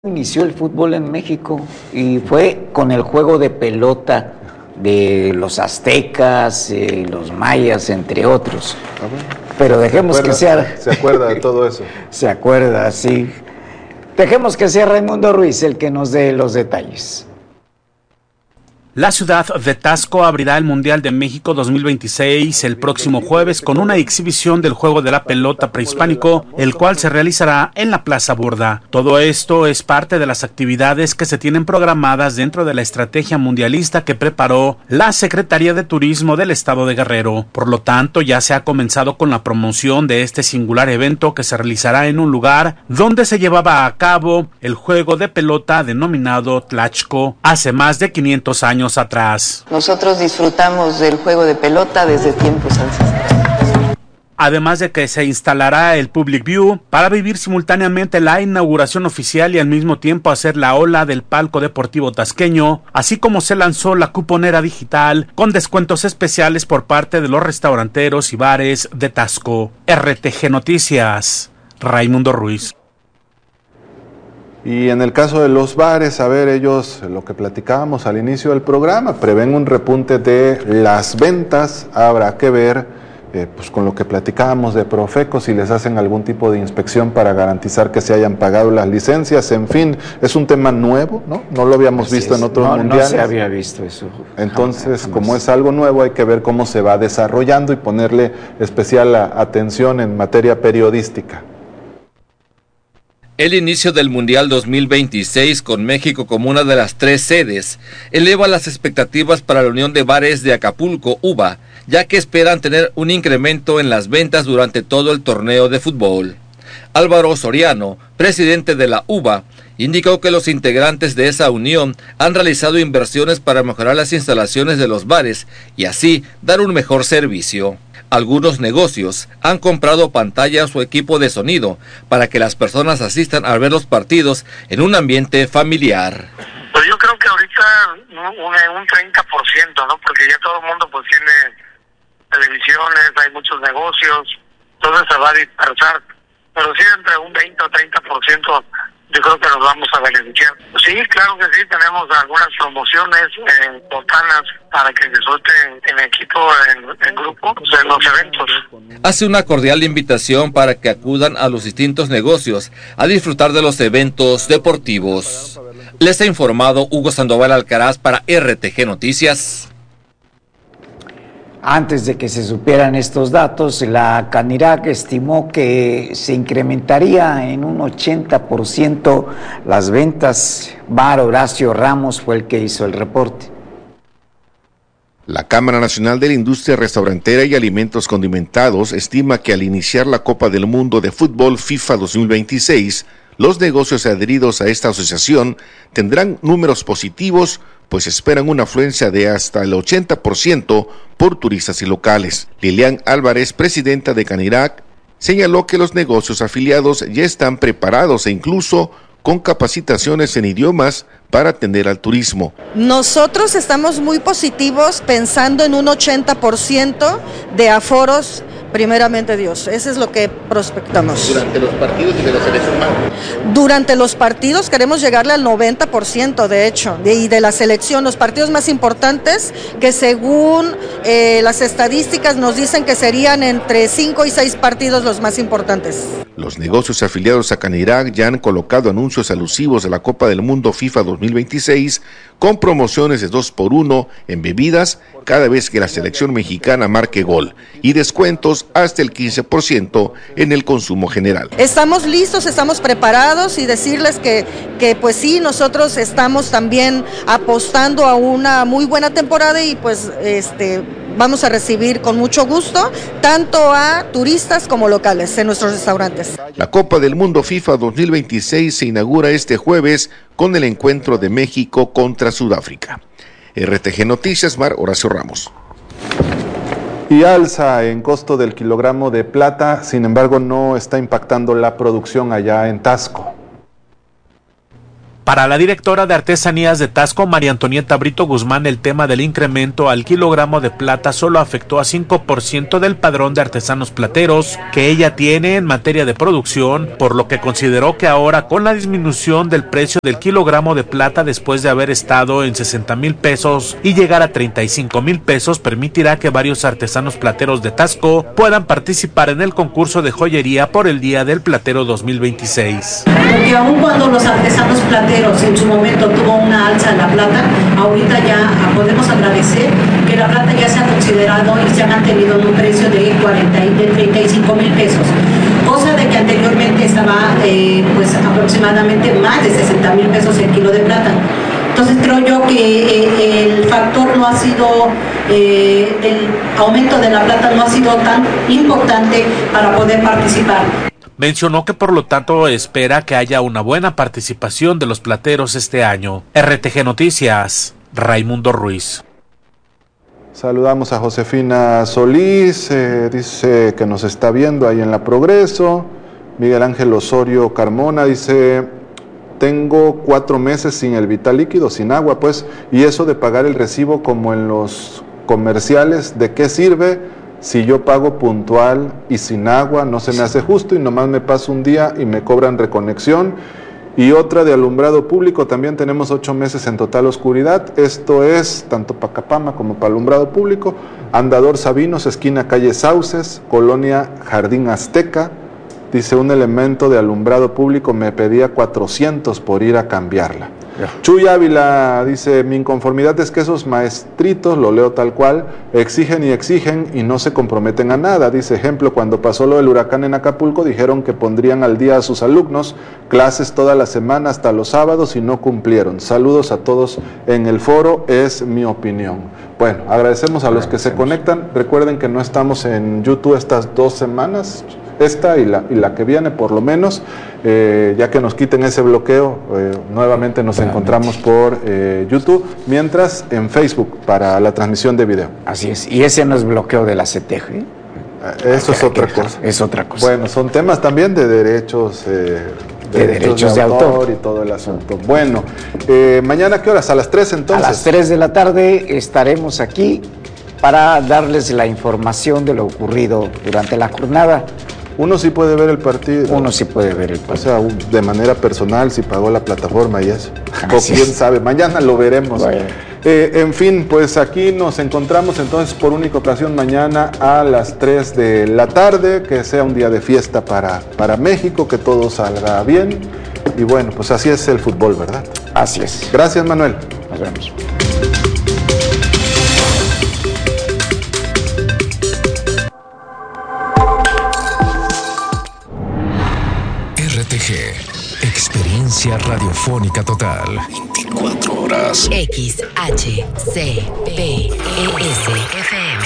Inició el fútbol en México y fue con el juego de pelota de los aztecas, los mayas, entre otros. Pero dejemos que sea... ¿Se acuerda de todo eso? Se acuerda, sí. Dejemos que sea Raimundo Ruiz el que nos dé los detalles. La ciudad de Taxco abrirá el Mundial de México 2026 el próximo jueves con una exhibición del juego de la pelota prehispánico, el cual se realizará en la Plaza Burda. Todo esto es parte de las actividades que se tienen programadas dentro de la estrategia mundialista que preparó la Secretaría de Turismo del Estado de Guerrero. Por lo tanto, ya se ha comenzado con la promoción de este singular evento que se realizará en un lugar donde se llevaba a cabo el juego de pelota denominado Tlaxco hace más de 500 años atrás. Nosotros disfrutamos del juego de pelota desde tiempos ancestrales. Además de que se instalará el Public View para vivir simultáneamente la inauguración oficial y al mismo tiempo hacer la ola del palco deportivo tasqueño, así como se lanzó la cuponera digital con descuentos especiales por parte de los restauranteros y bares de Taxco. RTG Noticias, Raimundo Ruiz. Y en el caso de los bares, a ver, ellos, lo que platicábamos al inicio del programa, prevén un repunte de las ventas. Habrá que ver, pues con lo que platicábamos de Profeco, si les hacen algún tipo de inspección para garantizar que se hayan pagado las licencias. En fin, es un tema nuevo, ¿no? No lo habíamos visto en otros mundiales. No se había visto eso. Entonces, como es algo nuevo, hay que ver cómo se va desarrollando y ponerle especial atención en materia periodística. El inicio del Mundial 2026 con México como una de las 3 sedes eleva las expectativas para la Unión de Bares de Acapulco, UBA, ya que esperan tener un incremento en las ventas durante todo el torneo de fútbol. Álvaro Soriano, presidente de la UBA, indicó que los integrantes de esa unión han realizado inversiones para mejorar las instalaciones de los bares y así dar un mejor servicio. Algunos negocios han comprado pantallas o equipo de sonido para que las personas asistan a ver los partidos en un ambiente familiar. Pues yo creo que ahorita un 30%, ¿no? Porque ya todo el mundo pues tiene televisiones, hay muchos negocios, entonces se va a dispersar. Pero sí, entre un 20 o 30% yo creo que nos vamos a beneficiar. Sí, claro que sí, tenemos algunas promociones, botanas para que disfruten en equipo, en grupo, en los eventos. Hace una cordial invitación para que acudan a los distintos negocios a disfrutar de los eventos deportivos. Les ha informado Hugo Sandoval Alcaraz para RTG Noticias. Antes de que se supieran estos datos, la Canirac estimó que se incrementaría en un 80% las ventas. Bar Horacio Ramos fue el que hizo el reporte. La Cámara Nacional de la Industria Restaurantera y Alimentos Condimentados estima que al iniciar la Copa del Mundo de Fútbol FIFA 2026, los negocios adheridos a esta asociación tendrán números positivos, pues esperan una afluencia de hasta el 80% por turistas y locales. Lilian Álvarez, presidenta de Canirac, señaló que los negocios afiliados ya están preparados e incluso con capacitaciones en idiomas para atender al turismo. Nosotros estamos muy positivos pensando en un 80% de aforos, primeramente Dios. Eso es lo que prospectamos. Durante los partidos y de la selección más. Durante los partidos queremos llegarle al 90%, de hecho, y de la selección, los partidos más importantes, que según las estadísticas nos dicen que serían entre 5 y 6 partidos los más importantes. Los negocios afiliados a Canirac ya han colocado anuncios alusivos de la Copa del Mundo FIFA 2026 con promociones de 2x1 en bebidas cada vez que la selección mexicana marque gol y descuentos hasta el 15% en el consumo general. Estamos listos, estamos preparados y decirles que pues sí, nosotros estamos también apostando a una muy buena temporada y pues vamos a recibir con mucho gusto tanto a turistas como locales en nuestros restaurantes. La Copa del Mundo FIFA 2026 se inaugura este jueves con el encuentro de México contra Sudáfrica. RTG Noticias, Mar Horacio Ramos. Y alza en costo del kilogramo de plata, sin embargo no está impactando la producción allá en Taxco. Para la directora de Artesanías de Taxco, María Antonieta Brito Guzmán, el tema del incremento al kilogramo de plata solo afectó a 5% del padrón de artesanos plateros que ella tiene en materia de producción, por lo que consideró que ahora, con la disminución del precio del kilogramo de plata después de haber estado en 60,000 pesos y llegar a 35,000 pesos, permitirá que varios artesanos plateros de Taxco puedan participar en el concurso de joyería por el Día del Platero 2026. Porque aun cuando los artesanos plateros en su momento tuvo una alza en la plata, ahorita ya podemos agradecer que la plata ya se ha considerado y se ha mantenido en un precio de 35,000 pesos, cosa de que anteriormente estaba pues aproximadamente más de 60,000 pesos el kilo de plata. Entonces creo yo que el factor no ha sido, el aumento de la plata no ha sido tan importante para poder participar. Mencionó que por lo tanto espera que haya una buena participación de los plateros este año. RTG Noticias, Raimundo Ruiz. Saludamos a Josefina Solís, dice que nos está viendo ahí en la Progreso. Miguel Ángel Osorio Carmona dice: tengo 4 meses sin el vital líquido, sin agua, pues, y eso de pagar el recibo como en los comerciales, ¿de qué sirve? Si yo pago puntual y sin agua, no se me hace justo y nomás me paso un día y me cobran reconexión. Y otra de alumbrado público, también tenemos 8 meses en total oscuridad. Esto es tanto para Capama como para alumbrado público. Andador Sabinos, esquina calle Sauces, colonia Jardín Azteca. Dice: un elemento de alumbrado público me pedía 400 por ir a cambiarla. Chuy Ávila dice: mi inconformidad es que esos maestritos, lo leo tal cual, exigen y no se comprometen a nada. Dice: ejemplo, cuando pasó lo del huracán en Acapulco, dijeron que pondrían al día a sus alumnos, clases toda la semana hasta los sábados, y no cumplieron. Saludos a todos en el foro, es mi opinión. Bueno, agradecemos a los que se conectan. Recuerden que no estamos en YouTube estas 2 semanas, esta y la que viene por lo menos, ya que nos quiten ese bloqueo, nuevamente nos encontramos por YouTube, mientras en Facebook para la transmisión de video. Así es, y ese no es bloqueo de la CTG. Eso es otra cosa. Es otra cosa. Bueno, son temas también de derechos, derechos de autor y todo el asunto. Bueno, mañana ¿a qué horas? A las 3 entonces. A las 3 de la tarde estaremos aquí para darles la información de lo ocurrido durante la jornada. Uno sí puede ver el partido. Uno sí puede ver el partido. O sea, de manera personal, si pagó la plataforma y eso. O quién sabe, mañana lo veremos. Bueno. En fin, pues aquí nos encontramos entonces por única ocasión mañana a las 3 de la tarde. Que sea un día de fiesta para México, que todo salga bien. Y bueno, pues así es el fútbol, ¿verdad? Así es. Gracias, Manuel. Nos vemos. RTG, experiencia radiofónica total. 24 horas. XHCPES FM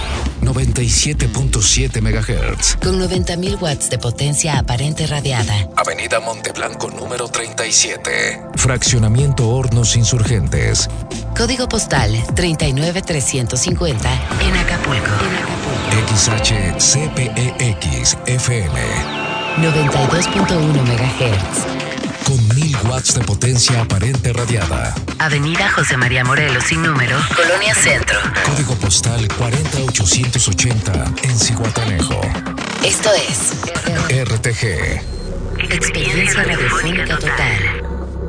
97.7 MHz. Con 90,000 watts de potencia aparente radiada. Avenida Monteblanco número 37. Fraccionamiento Hornos Insurgentes. Código postal 39350 en Acapulco. XHCPEX FM 92.1 MHz. Con 1000 watts de potencia aparente radiada. Avenida José María Morelos sin número, Colonia Centro. Código postal 40880 en Zihuatanejo. Esto es RTG. Experiencia radiofónica total.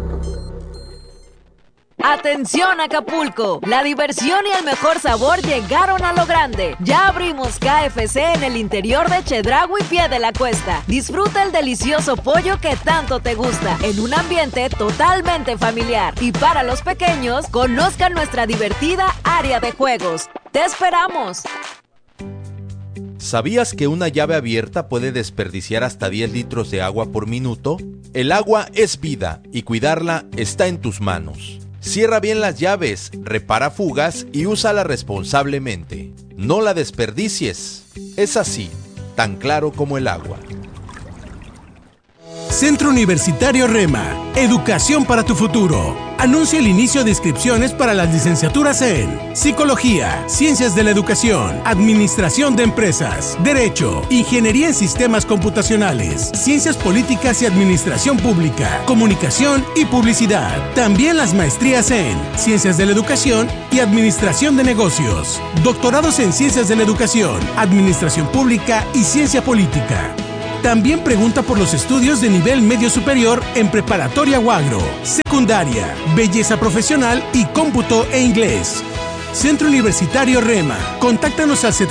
Atención Acapulco, la diversión y el mejor sabor llegaron a lo grande. Ya abrimos KFC en el interior de Chedraui y Pie de la Cuesta. Disfruta el delicioso pollo que tanto te gusta en un ambiente totalmente familiar. Y para los pequeños, conozcan nuestra divertida área de juegos. ¡Te esperamos! ¿Sabías que una llave abierta puede desperdiciar hasta 10 litros de agua por minuto? El agua es vida y cuidarla está en tus manos. Cierra bien las llaves, repara fugas y úsala responsablemente. No la desperdicies. Es así, tan claro como el agua. Centro Universitario Rema, educación para tu futuro. Anuncia el inicio de inscripciones para las licenciaturas en Psicología, Ciencias de la Educación, Administración de Empresas, Derecho, Ingeniería en Sistemas Computacionales, Ciencias Políticas y Administración Pública, Comunicación y Publicidad. También las maestrías en Ciencias de la Educación y Administración de Negocios, doctorados en Ciencias de la Educación, Administración Pública y Ciencia Política. También pregunta por los estudios de nivel medio superior en preparatoria o agro, secundaria, belleza profesional y cómputo e inglés. Centro Universitario Rema. Contáctanos al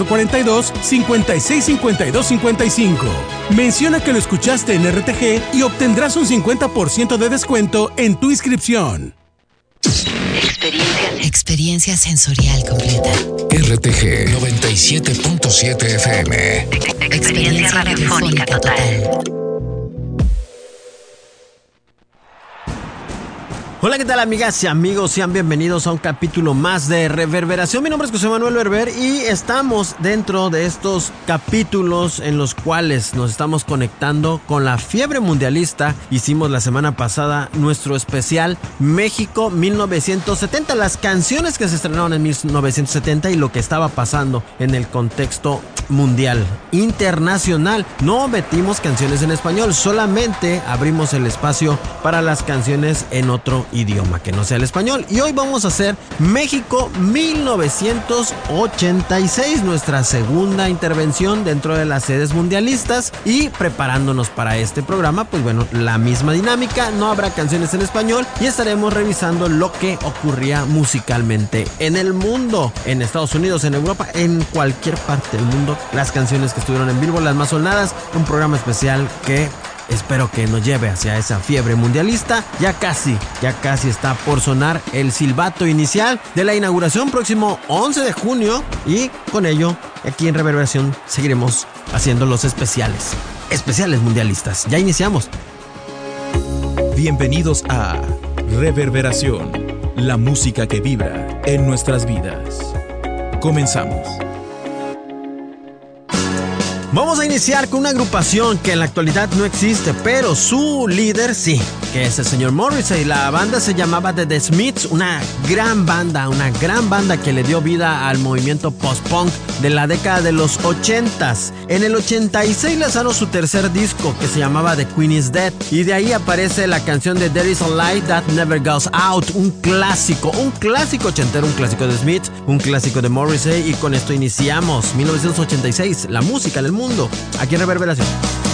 7442-565255. Menciona que lo escuchaste en RTG y obtendrás un 50% de descuento en tu inscripción. Experiencia sensorial completa. RTG 97.7 FM. Experiencia radiofónica total. Hola, ¿qué tal, amigas y amigos? Sean bienvenidos a un capítulo más de Reverberación. Mi nombre es José Manuel Berber y estamos dentro de estos capítulos en los cuales nos estamos conectando con la fiebre mundialista. Hicimos la semana pasada nuestro especial México 1970, las canciones que se estrenaron en 1970 y lo que estaba pasando en el contexto mundial, internacional. No metimos canciones en español, solamente abrimos el espacio para las canciones en otro idioma que no sea el español. Y hoy vamos a hacer México 1986, nuestra segunda intervención dentro de las sedes mundialistas. Y preparándonos para este programa, pues bueno, la misma dinámica, no habrá canciones en español y estaremos revisando lo que ocurría musicalmente en el mundo, en Estados Unidos, en Europa, en cualquier parte del mundo, las canciones que estuvieron en Billboard, las más sonadas. Un programa especial que espero que nos lleve hacia esa fiebre mundialista. Ya casi está por sonar el silbato inicial de la inauguración próximo 11 de junio. Y con ello, aquí en Reverberación seguiremos haciendo los especiales mundialistas. Ya iniciamos. Bienvenidos a Reverberación, la música que vibra en nuestras vidas. Comenzamos. Vamos a iniciar con una agrupación que en la actualidad no existe, pero su líder sí, que es el señor Morrissey. La banda se llamaba The Smiths, una gran banda que le dio vida al movimiento post-punk de la década de los 80s. En el 86 lanzaron su tercer disco, que se llamaba The Queen Is Dead, y de ahí aparece la canción de There Is a Light That Never Goes Out, un clásico ochentero, un clásico de Smiths, un clásico de Morrissey. Y con esto iniciamos 1986, la música del mundo, aquí en Reverberación.